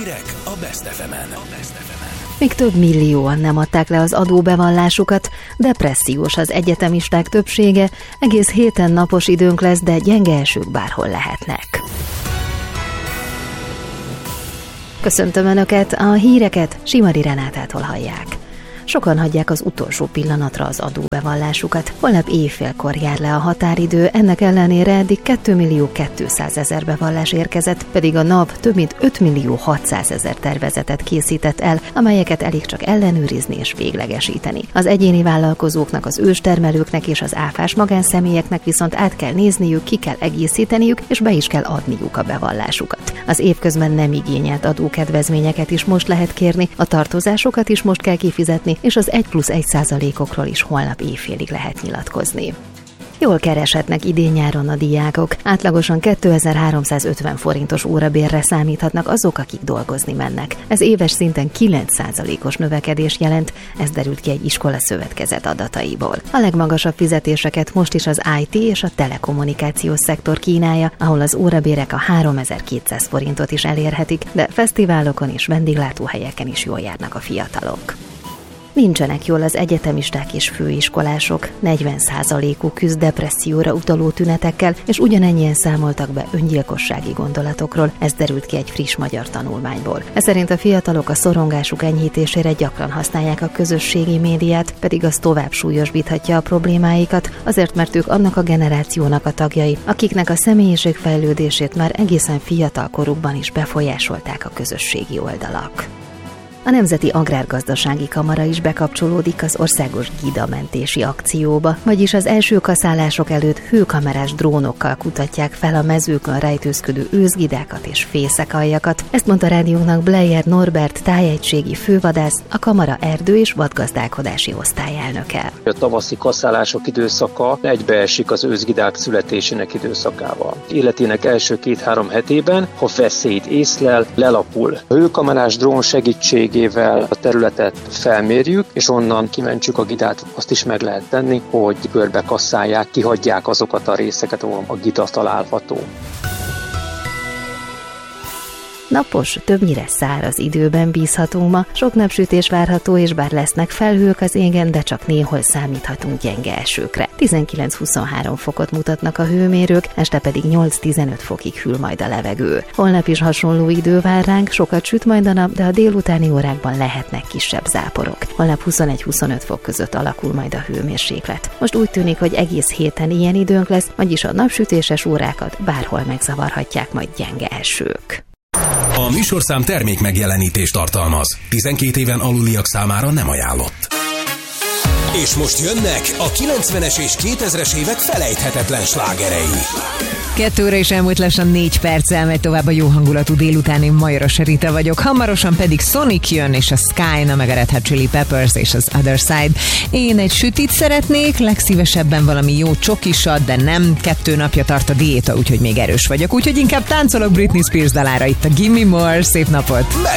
Hírek a Best FM-en. Még több millióan nem adták le az adóbevallásukat, depressziós az egyetemisták többsége, egész héten napos időnk lesz, de gyenge esők bárhol lehetnek. Köszöntöm Önöket, a híreket Simari Renátától hallják. Sokan hagyják az utolsó pillanatra az adóbevallásukat. Holnap éjfélkor jár le a határidő, ennek ellenére eddig 2.200.000 bevallás érkezett, pedig a NAV több mint 5.600.000 tervezetet készített el, amelyeket elég csak ellenőrizni és véglegesíteni. Az egyéni vállalkozóknak, az őstermelőknek és az áfás magánszemélyeknek viszont át kell nézniük, ki kell egészíteniük, és be is kell adniuk a bevallásukat. Az évközben nem igényelt adókedvezményeket is most lehet kérni, a tartozásokat is most kell kifizetni, és az 1+1%-okról is holnap éjfélig lehet nyilatkozni. Jól kereshetnek idén-nyáron a diákok. Átlagosan 2350 forintos órabérre számíthatnak azok, akik dolgozni mennek. Ez éves szinten 9%-os növekedés jelent, ez derült ki egy iskola szövetkezet adataiból. A legmagasabb fizetéseket most is az IT és a telekommunikációs szektor kínálja, ahol az órabérek a 3200 forintot is elérhetik, de fesztiválokon és vendéglátóhelyeken is jól járnak a fiatalok. Nincsenek jól az egyetemisták és főiskolások, 40%-uk küzd depresszióra utaló tünetekkel, és ugyanennyien számoltak be öngyilkossági gondolatokról, ez derült ki egy friss magyar tanulmányból. Ez szerint a fiatalok a szorongásuk enyhítésére gyakran használják a közösségi médiát, pedig az tovább súlyosbíthatja a problémáikat, azért mert ők annak a generációnak a tagjai, akiknek a személyiségfejlődését már egészen fiatal korukban is befolyásolták a közösségi oldalak. A Nemzeti Agrárgazdasági Kamara is bekapcsolódik az országos gidamentési akcióba, vagyis az első kaszálások előtt hőkamerás drónokkal kutatják fel a mezőkön rejtőzködő őszgidákat és fészekaljakat. Ezt mondta rádiónknak Bleyer Norbert tájegységi fővadász, a Kamara erdő- és vadgazdálkodási osztályelnöke. A tavaszi kaszálások időszaka egybeesik az őszgidák születésének időszakával. Életének első 2-3 hetében, ha veszélyt észlel, lelapul. A hőkamerás drón segítség a területet felmérjük, és onnan kimentsük a gidát. Azt is meg lehet tenni, hogy körbe kasszálják, kihagyják azokat a részeket, ahol a gida található. Napos, többnyire száraz időben bízhatunk ma, sok napsütés várható, és bár lesznek felhők az égen, de csak néhol számíthatunk gyenge esőkre. 19-23 fokot mutatnak a hőmérők, este pedig 8-15 fokig hűl majd a levegő. Holnap is hasonló idő vár ránk, sokat süt majd a nap, de a délutáni órákban lehetnek kisebb záporok. Holnap 21-25 fok között alakul majd a hőmérséklet. Most úgy tűnik, hogy egész héten ilyen időnk lesz, vagyis a napsütéses órákat bárhol megzavarhatják majd gyenge esők. A műsorszám termék megjelenítést tartalmaz. 12 éven aluliak számára nem ajánlott. És most jönnek a 90-es és 2000-es évek felejthetetlen slágerei. 2 óra is elmúlt lassan 4 perccel, megy tovább a jó hangulatú délután, én Majoros Rita vagyok. Hamarosan pedig Sonic jön, és a Sky, meg a Red Hot Chili Peppers és az Other Side. Én egy sütit szeretnék, legszívesebben valami jó csokisat, de nem, 2 napja tart a diéta, úgyhogy még erős vagyok. Úgyhogy inkább táncolok Britney Spears dalára, itt a Gimme More, szép napot!